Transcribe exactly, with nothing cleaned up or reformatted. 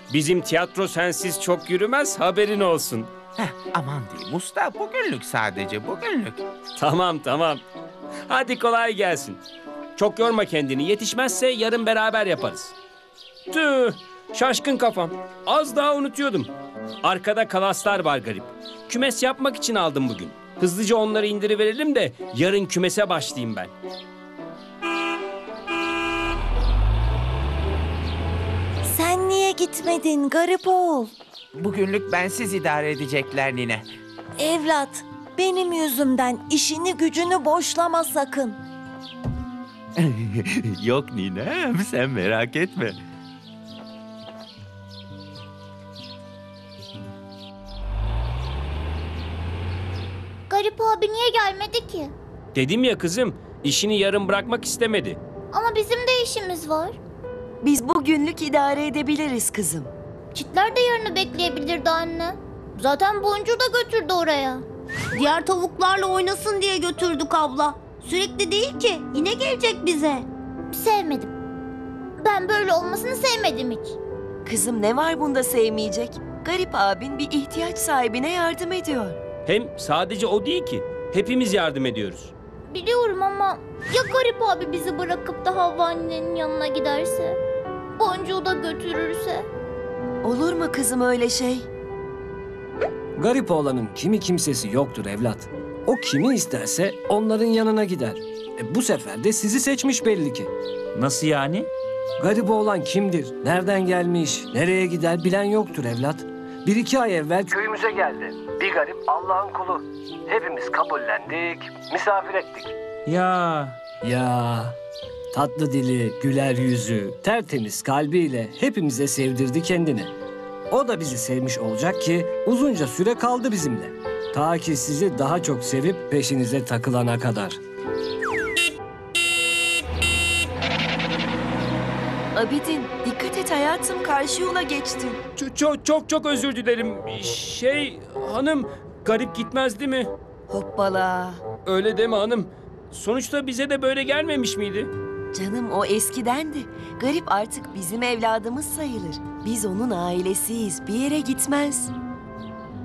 Bizim tiyatro sensiz çok yürümez, haberin olsun. Heh, aman diyeyim usta, bugünlük sadece, bugünlük. Tamam tamam. Hadi kolay gelsin. Çok yorma kendini. Yetişmezse yarın beraber yaparız. Tüh, şaşkın kafam. Az daha unutuyordum. Arkada kalaslar var garip. Kümes yapmak için aldım bugün. Hızlıca onları indiriverelim de yarın kümese başlayayım ben. Sen niye gitmedin garip oğul? Bugünlük bensiz idare edecekler nine. Evlat, benim yüzümden işini gücünü boşlama sakın. Yok ninem, sen merak etme. Garip abi niye gelmedi ki? Dedim ya kızım, işini yarın bırakmak istemedi. Ama bizim de işimiz var. Biz bugünlük idare edebiliriz kızım. Çitler de yarını bekleyebilirdi anne. Zaten Boncuğu da götürdü oraya. Diğer tavuklarla oynasın diye götürdük abla. Sürekli değil ki. Yine gelecek bize. Sevmedim. Ben böyle olmasını sevmedim hiç. Kızım ne var bunda sevmeyecek? Garip abin bir ihtiyaç sahibine yardım ediyor. Hem sadece o değil ki. Hepimiz yardım ediyoruz. Biliyorum ama ya Garip abi bizi bırakıp da Havva annenin yanına giderse? Boncuğu da götürürse? Olur mu kızım öyle şey? Garip oğlanın kimi kimsesi yoktur evlat. O kimi isterse onların yanına gider. E, bu sefer de sizi seçmiş belli ki. Nasıl yani? Garip oğlan kimdir, nereden gelmiş, nereye gider bilen yoktur evlat. Bir iki ay evvel köyümüze geldi. Bir garip Allah'ın kulu. Hepimiz kabullendik, misafir ettik. Ya Ya tatlı dili, güler yüzü, tertemiz kalbiyle hepimize sevdirdi kendini. O da bizi sevmiş olacak ki uzunca süre kaldı bizimle. Ta ki sizi daha çok sevip peşinize takılana kadar. Abidin dikkat et hayatım, karşı yola geçtin. Çok çok çok, çok özür dilerim. Şey hanım, garip gitmez değil mi? Hoppala. Öyle deme hanım. Sonuçta bize de böyle gelmemiş miydi? Canım o eskidendi. Garip artık bizim evladımız sayılır. Biz onun ailesiyiz, bir yere gitmez.